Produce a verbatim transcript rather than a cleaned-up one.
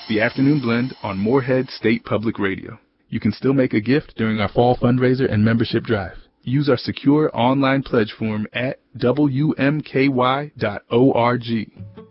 The Afternoon Blend on Morehead State Public Radio. You can still make a gift during our fall fundraiser and membership drive. Use our secure online pledge form at W M K Y dot org.